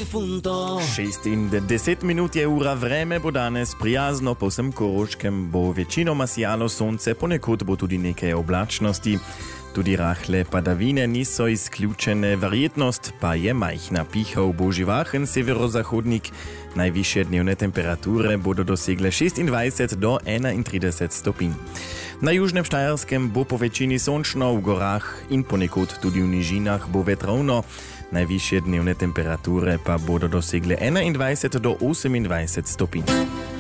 profundo. 10 minut je ura vreme, bo danes prijazno po vsem Koroškem, bo večinoma sijalo sonce, ponekod bo tudi nekaj oblačnosti. Tudi rahle padavine niso izključene, verjetnost pa je majhna. Pihal bo živahen severozahodnik, najvišje dnevne temperature bodo dosegle 26 do 31 stopinj. Na južnem Štajerskem bo po večini sončno, v gorah in ponekod tudi v nižinah bo vetrovno. Najvišje dnevne temperature pa bodo dosegle 21 do 28 stopinj.